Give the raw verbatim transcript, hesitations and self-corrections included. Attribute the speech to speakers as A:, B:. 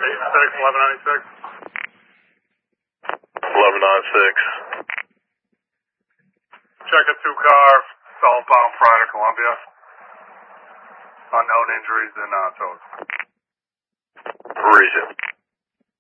A: eight six, eleven ninety-six.
B: eleven ninety-six.
A: Check a two car, southbound Friday, Columbia. Unknown injuries in uh, toes.
B: Region.